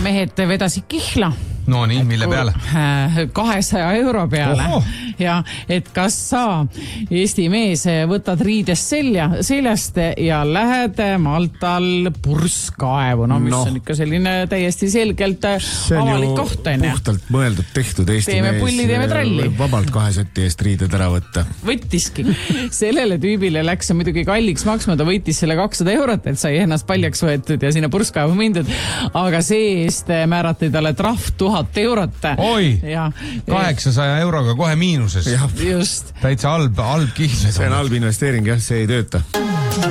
mehed vedasid kihla. No nii, mille peale? 200 euro peale. Oho. Ja et kas sa, Eesti mees, võtad riidest seljast ja lähed Maltal purskkaevu. No mis on ikka selline täiesti selgelt avalik koht. See on ju puhtalt mõeldud tehtud Eesti teeme mees. Pulli, teeme tralli. Võib vabalt 2 seti eest riided ära võtta. Võttiski. Sellele tüübile läks muidugi kalliks maksma, ta võitis selle 200 eurot, et sai ennast paljaks võetud ja sinna purskkaevu mindud. Aga see eest määrati talle trahv 1000 eurot. Oi, ja, 800 euroga kohe miinuses. Just. Täitsa halb kihl. See on halb investeering, jah, see ei tööta.